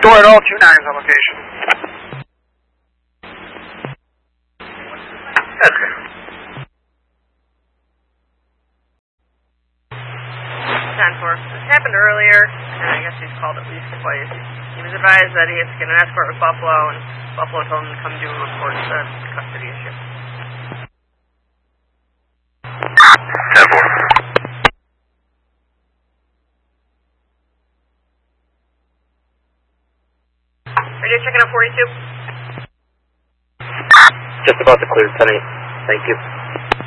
Store at all 2-9s on location. Okay. 10-4. This happened earlier, and I guess he's called at least twice. He was advised that he has to get an escort with Buffalo, and Buffalo told him to come do a report to custody issue. 10-4. Radio checking out 42. Just about to clear, 10-8. Thank you.